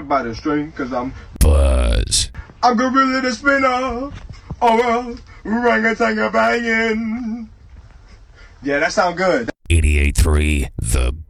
by the string, cause I'm Buzz. I'm gorilla the spinner. Oh well, orangutan banging. Yeah, that sound good. 88.3 The